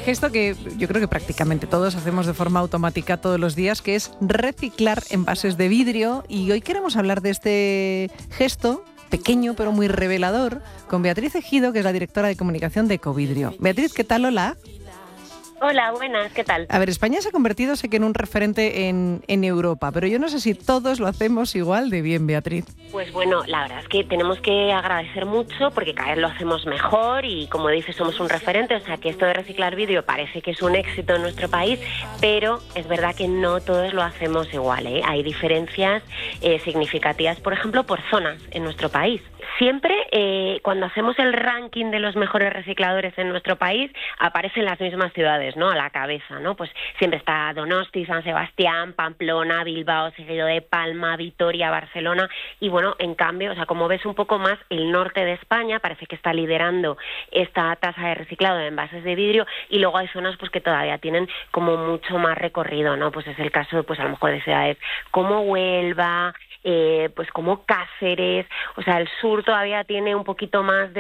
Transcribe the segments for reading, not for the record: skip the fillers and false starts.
gesto que yo creo que prácticamente todos hacemos de forma automática todos los días, que es reciclar envases de vidrio. Y hoy queremos hablar de este gesto pequeño pero muy revelador con Beatriz Ejido, que es la directora de comunicación de Ecovidrio. Beatriz, ¿qué tal? Hola. Hola, buenas, ¿qué tal? A ver, España se ha convertido, sé que en un referente en Europa, pero yo no sé si todos lo hacemos igual de bien, Beatriz. Pues bueno, la verdad es que tenemos que agradecer mucho porque cada vez lo hacemos mejor y, como dices, somos un referente, o sea que esto de reciclar vidrio parece que es un éxito en nuestro país, pero es verdad que no todos lo hacemos igual, ¿eh? Hay diferencias significativas, por ejemplo, por zonas en nuestro país. Siempre, cuando hacemos el ranking de los mejores recicladores en nuestro país, aparecen las mismas ciudades, ¿no? A la cabeza, ¿no? Pues siempre está Donosti, San Sebastián, Pamplona, Bilbao, seguido de Palma, Vitoria, Barcelona. Y bueno, en cambio, o sea, como ves un poco más, el norte de España parece que está liderando esta tasa de reciclado de envases de vidrio, y luego hay zonas pues que todavía tienen como mucho más recorrido, ¿no? Pues es el caso, pues a lo mejor de ciudades como Huelva, pues como Cáceres, o sea, el sur todavía tiene un poquito más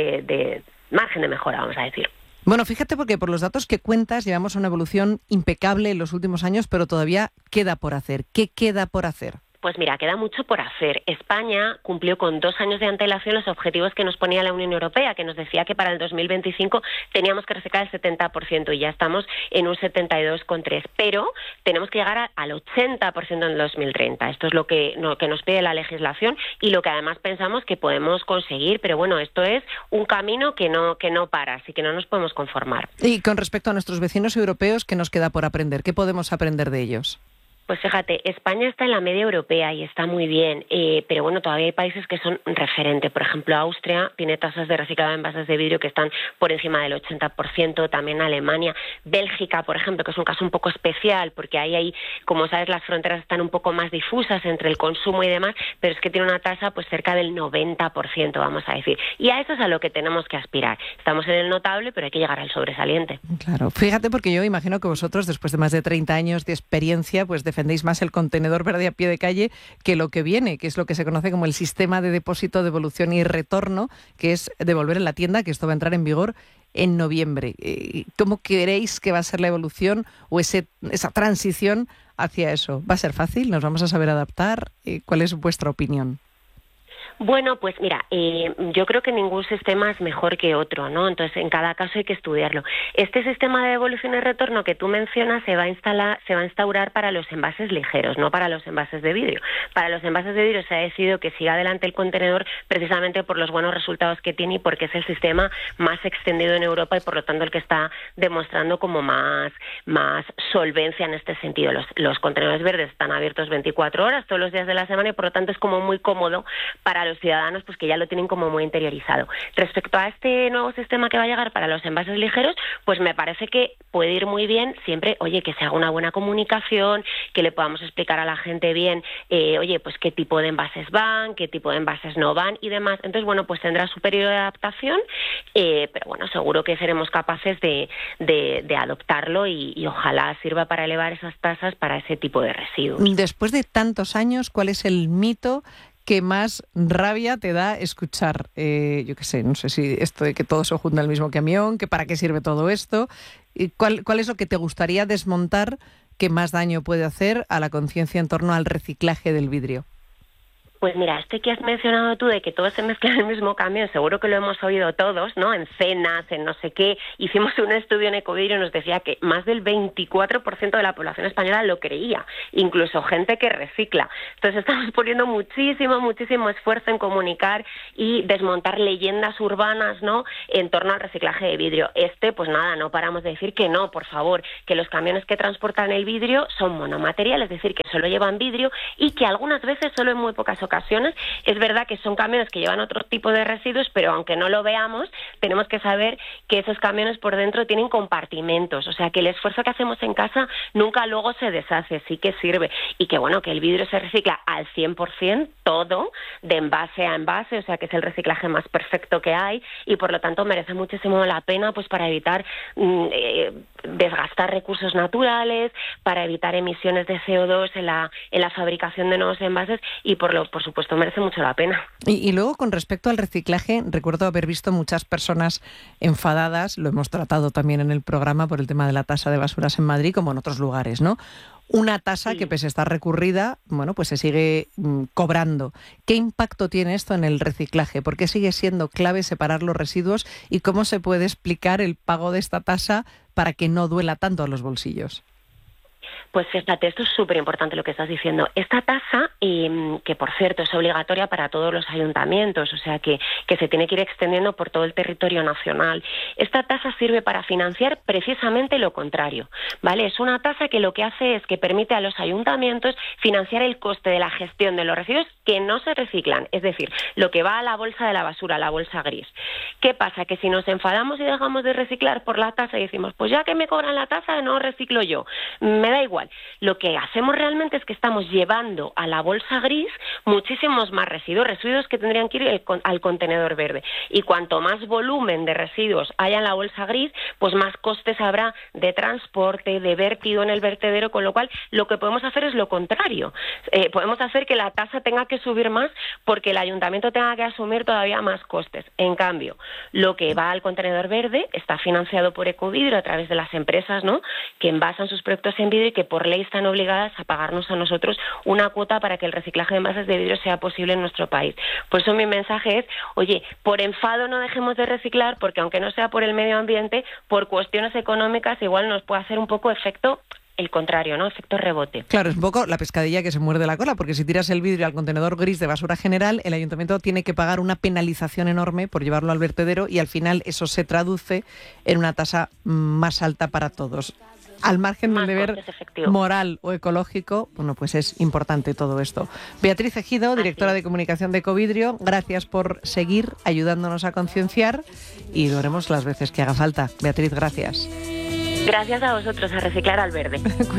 de margen de mejora, vamos a decir. Bueno, fíjate, porque por los datos que cuentas llevamos una evolución impecable en los últimos años, pero todavía queda por hacer. ¿Qué queda por hacer? Pues mira, queda mucho por hacer. España cumplió con 2 años de antelación los objetivos que nos ponía la Unión Europea, que nos decía que para el 2025 teníamos que reciclar el 70%, y ya estamos en un 72,3%, pero tenemos que llegar al 80% en el 2030. Esto es lo que nos pide la legislación y lo que además pensamos que podemos conseguir, pero bueno, esto es un camino que no para, así que no nos podemos conformar. Y con respecto a nuestros vecinos europeos, ¿qué nos queda por aprender? ¿Qué podemos aprender de ellos? Pues fíjate, España está en la media europea y está muy bien, pero bueno, todavía hay países que son referente. Por ejemplo, Austria tiene tasas de reciclado de envases de vidrio que están por encima del 80%, también Alemania. Bélgica, por ejemplo, que es un caso un poco especial, porque ahí, como sabes, las fronteras están un poco más difusas entre el consumo y demás, pero es que tiene una tasa pues cerca del 90%, vamos a decir. Y a eso es a lo que tenemos que aspirar. Estamos en el notable, pero hay que llegar al sobresaliente. Claro, fíjate, porque yo imagino que vosotros, después de más de 30 años de experiencia, pues defendéis más el contenedor verde a pie de calle que lo que viene, que es lo que se conoce como el sistema de depósito, devolución y retorno, que es devolver en la tienda, que esto va a entrar en vigor en noviembre. ¿Cómo creéis que va a ser la evolución o esa transición hacia eso? ¿Va a ser fácil? ¿Nos vamos a saber adaptar? ¿Cuál es vuestra opinión? Bueno, pues mira, yo creo que ningún sistema es mejor que otro, ¿no? Entonces, en cada caso hay que estudiarlo. Este sistema de devolución y retorno que tú mencionas se va a instaurar para los envases ligeros, no para los envases de vidrio. Para los envases de vidrio se ha decidido que siga adelante el contenedor precisamente por los buenos resultados que tiene y porque es el sistema más extendido en Europa y por lo tanto el que está demostrando como más solvencia en este sentido. Los contenedores verdes están abiertos 24 horas todos los días de la semana y por lo tanto es como muy cómodo para los ciudadanos, pues que ya lo tienen como muy interiorizado. Respecto a este nuevo sistema que va a llegar para los envases ligeros, pues me parece que puede ir muy bien siempre, oye, que se haga una buena comunicación, que le podamos explicar a la gente bien, oye, pues qué tipo de envases van, qué tipo de envases no van y demás. Entonces, bueno, pues tendrá su periodo de adaptación, pero bueno, seguro que seremos capaces de adoptarlo y ojalá sirva para elevar esas tasas para ese tipo de residuos. Después de tantos años, ¿cuál es el mito que más rabia te da escuchar? Yo qué sé, no sé si esto de que todo se junta en el mismo camión, que para qué sirve todo esto. ¿Cuál es lo que te gustaría desmontar que más daño puede hacer a la conciencia en torno al reciclaje del vidrio? Pues mira, este que has mencionado tú de que todo se mezcla en el mismo camión, seguro que lo hemos oído todos, ¿no? En cenas, en no sé qué. Hicimos un estudio en Ecovidrio y nos decía que más del 24% de la población española lo creía, incluso gente que recicla. Entonces estamos poniendo muchísimo esfuerzo en comunicar y desmontar leyendas urbanas, ¿no?, en torno al reciclaje de vidrio. Pues nada, no paramos de decir que no, por favor, que los camiones que transportan el vidrio son monomaterial, es decir, que solo llevan vidrio y que algunas veces, solo en muy pocas ocasiones, es verdad que son camiones que llevan otro tipo de residuos, pero aunque no lo veamos, tenemos que saber que esos camiones por dentro tienen compartimentos, o sea que el esfuerzo que hacemos en casa nunca luego se deshace, sí que sirve, y que bueno, que el vidrio se recicla al 100%, todo, de envase a envase, o sea que es el reciclaje más perfecto que hay, y por lo tanto merece muchísimo la pena pues para evitar desgastar recursos naturales, para evitar emisiones de CO2 en la fabricación de nuevos envases y por por supuesto merece mucho la pena. Y luego, con respecto al reciclaje, recuerdo haber visto muchas personas enfadadas, lo hemos tratado también en el programa por el tema de la tasa de basuras en Madrid, como en otros lugares, ¿no? Una tasa que, pese a estar recurrida, bueno, pues se sigue cobrando. ¿Qué impacto tiene esto en el reciclaje? ¿Por qué sigue siendo clave separar los residuos? ¿Y cómo se puede explicar el pago de esta tasa para que no duela tanto a los bolsillos? Pues fíjate, esto es súper importante lo que estás diciendo. Esta tasa, que por cierto es obligatoria para todos los ayuntamientos, o sea que se tiene que ir extendiendo por todo el territorio nacional, esta tasa sirve para financiar precisamente lo contrario, ¿vale? Es una tasa que lo que hace es que permite a los ayuntamientos financiar el coste de la gestión de los residuos que no se reciclan, es decir, lo que va a la bolsa de la basura, la bolsa gris. ¿Qué pasa? Que si nos enfadamos y dejamos de reciclar por la tasa y decimos, pues ya que me cobran la tasa, no reciclo yo, me da igual. Lo que hacemos realmente es que estamos llevando a la bolsa gris muchísimos más residuos que tendrían que ir al contenedor verde. Y cuanto más volumen de residuos haya en la bolsa gris, pues más costes habrá de transporte, de vertido en el vertedero, con lo cual lo que podemos hacer es lo contrario. Podemos hacer que la tasa tenga que subir más porque el ayuntamiento tenga que asumir todavía más costes. En cambio, lo que va al contenedor verde está financiado por Ecovidrio a través de las empresas, ¿no?, que envasan sus productos en vidrio y que por ley están obligadas a pagarnos a nosotros una cuota para que el reciclaje de envases de vidrio sea posible en nuestro país. Por eso mi mensaje es, oye, por enfado no dejemos de reciclar, porque aunque no sea por el medio ambiente, por cuestiones económicas igual nos puede hacer un poco efecto el contrario, ¿no? Efecto rebote. Claro, es un poco la pescadilla que se muerde la cola, porque si tiras el vidrio al contenedor gris de basura general, el ayuntamiento tiene que pagar una penalización enorme por llevarlo al vertedero y al final eso se traduce en una tasa más alta para todos. Al margen del deber moral o ecológico, bueno, pues es importante todo esto. Beatriz Ejido, directora de comunicación de Ecovidrio, gracias por seguir ayudándonos a concienciar y lo haremos las veces que haga falta. Beatriz, gracias. Gracias a vosotros, a reciclar al verde.